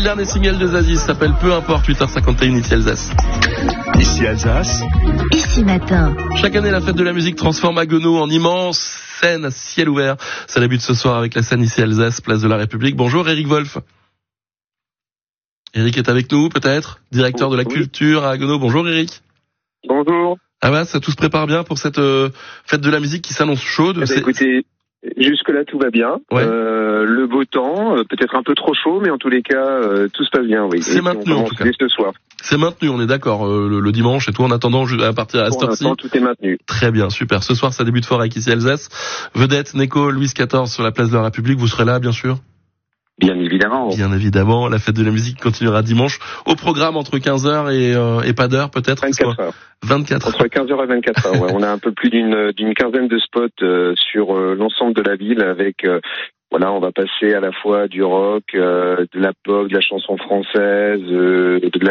le dernier single de Zazie, s'appelle Peu importe, 8h51, ici Alsace. Ici Alsace. Ici Matin. Chaque année, la fête de la musique transforme Haguenau en immense scène à ciel ouvert. Ça débute ce soir avec la scène ici Alsace, place de la République. Bonjour Eric Wolf. Eric est avec nous, peut-être, directeur de la culture à Haguenau. Bonjour Eric. Bonjour. Ah bah, ça tout se prépare bien pour cette fête de la musique qui s'annonce chaude. Écoutez, jusque-là tout va bien. Ouais. Le beau temps, peut-être un peu trop chaud, mais en tous les cas, tout se passe bien, oui. C'est maintenu en tout cas. Ce soir. C'est maintenu, on est d'accord, le dimanche et tout en attendant à partir à cette heure-ci. Tout est maintenu. Très bien, super. Ce soir, ça débute fort avec ici Alsace. Vedette, Neko, Louis XIV sur la place de la République. Vous serez là, bien sûr? Bien évidemment. Bien évidemment. La fête de la musique continuera dimanche. Au programme entre 15h et pas d'heure, peut-être? 24 heures. 24. Entre 15h et 24 heures, ouais. On a un peu plus d'une quinzaine de spots, sur l'ensemble de la ville avec, voilà, on va passer à la fois du rock, de la pop, de la chanson française, de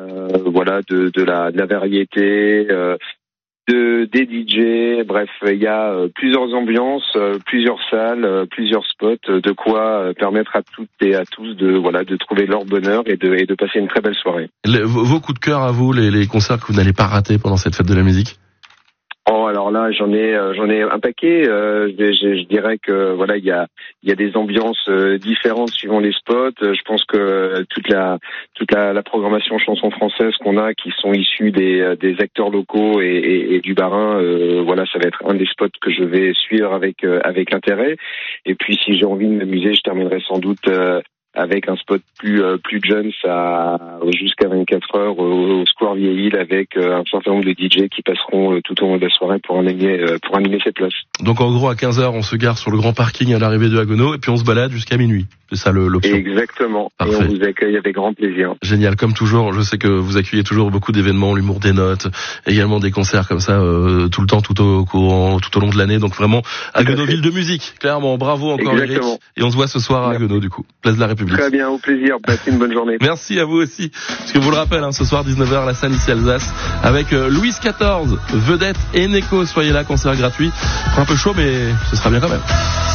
la variété, des DJ, bref, il y a plusieurs ambiances, plusieurs salles, plusieurs spots, de quoi permettre à toutes et à tous de trouver leur bonheur et de passer une très belle soirée. Vos coups de cœur à vous, les concerts que vous n'allez pas rater pendant cette fête de la musique? Oh, alors là, j'en ai un paquet. Je dirais que voilà, il y a des ambiances différentes suivant les spots. Je pense que toute la programmation chanson française qu'on a, qui sont issus des acteurs locaux et du Bas-Rhin, voilà, ça va être un des spots que je vais suivre avec intérêt. Et puis, si j'ai envie de m'amuser, je terminerai sans doute avec un spot plus jeune, ça jusqu'à 24 heures au Square Vieille-Île avec un certain nombre de DJ qui passeront tout au long de la soirée pour animer cette place. Donc en gros à 15h on se gare sur le grand parking à l'arrivée de Haguenau et puis on se balade jusqu'à minuit. C'est ça l'option. Exactement. Parfait. Et on vous accueille avec grand plaisir. Génial, comme toujours. Je sais que vous accueillez toujours beaucoup d'événements, l'humour des notes, également des concerts comme ça tout le temps, tout au long de l'année. Donc vraiment Haguenau, ville de musique. Clairement, bravo encore Eric. Et on se voit ce soir à Haguenau du coup, place de la République. Très bien, au plaisir. Passez une bonne journée. Merci à vous aussi. Parce que vous le rappelle, ce soir 19h la scène ici Alsace avec Louis XIV, Vedette et Neko. Soyez là, concert gratuit. Un peu chaud mais ce sera bien quand même.